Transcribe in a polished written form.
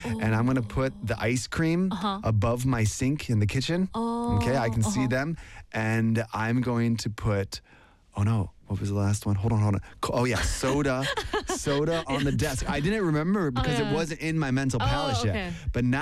and I'm going to put the ice cream above my sink in the kitchen. Okay, I can see them. And I'm going to put, oh no, what was the last one? Hold on. Oh yeah, soda on the desk. I didn't remember because it wasn't in my mental palace yet. Okay. But now